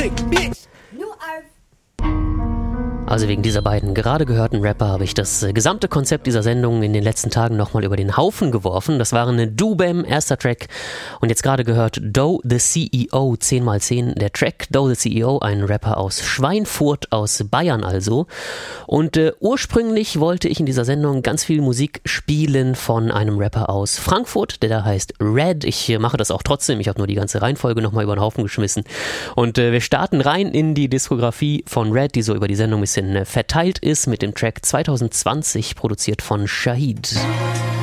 music, bitch. Also wegen dieser beiden gerade gehörten Rapper habe ich das gesamte Konzept dieser Sendung in den letzten Tagen nochmal über den Haufen geworfen. Das waren Dubem, erster Track, und jetzt gerade gehört Doe the CEO, 10x10 der Track. Doe the CEO, ein Rapper aus Schweinfurt, aus Bayern also. Und ursprünglich wollte ich in dieser Sendung ganz viel Musik spielen von einem Rapper aus Frankfurt, der da heißt Red. Ich mache das auch trotzdem, ich habe nur die ganze Reihenfolge nochmal über den Haufen geschmissen. Und wir starten rein in die Diskografie von Red, die so über die Sendung ein bisschen verteilt ist, mit dem Track 2020, produziert von Shahid.